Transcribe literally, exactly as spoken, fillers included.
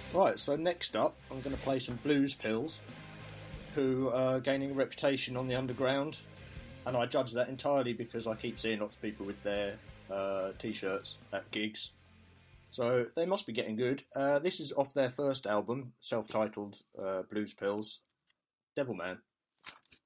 Right, so next up, I'm going to play some Blues Pills, who are gaining a reputation on the underground, and I judge that entirely because I keep seeing lots of people with their uh, t-shirts at gigs. So they must be getting good. Uh, this is off their first album, self-titled uh, Blues Pills, Devilman.